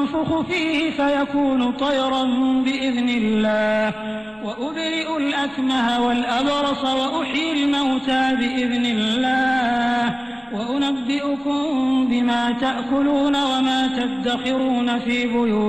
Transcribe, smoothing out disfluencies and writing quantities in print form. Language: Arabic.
فأنفخ فيه فيكون طيرا بإذن الله وأبرئ الأكمه والأبرص وأحيي الموتى بإذن الله وأنبئكم بما تأكلون وما تدخرون في بيوتكم